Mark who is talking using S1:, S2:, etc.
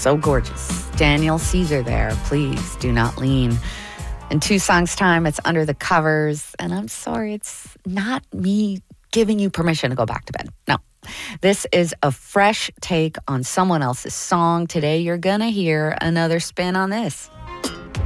S1: So gorgeous. Daniel Caesar there. Please do not lean. In 2 songs' time, it's Under the Covers. And I'm sorry, it's not me giving you permission to go back to bed. No. This is a fresh take on someone else's song. Today, you're going to hear another spin on this.